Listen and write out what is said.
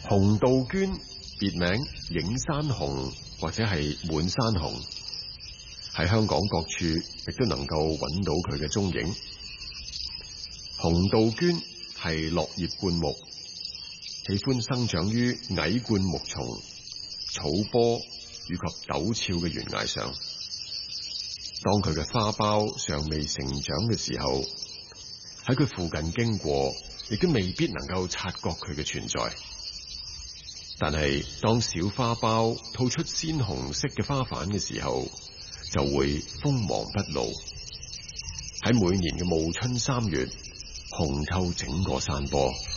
紅杜鹃別名影山紅或者係滿山紅，喺香港各處亦都能夠揾到佢嘅蹤影。紅杜鹃係落葉灌木，喜歡生長於矮灌木叢、草坡以及陡峭嘅懸崖上。當佢嘅花苞尚未成長嘅時候，喺佢附近經過，亦都未必能夠察覺佢嘅存在。但係當小花苞吐出鮮紅色嘅花瓣嘅時候，就會鋒芒不露。喺每年嘅暮春3月，紅透整個山坡。